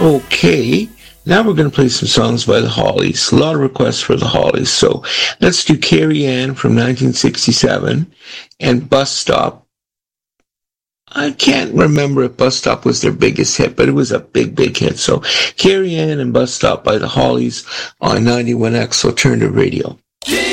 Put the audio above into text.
Okay, now we're going to play some songs by the Hollies. A lot of requests for the Hollies. So let's do Carrie Ann from 1967 and Bus Stop. I can't remember if Bus Stop was their biggest hit, but it was a big, big hit. So Carrie Ann and Bus Stop by the Hollies on 91X Alternative Radio.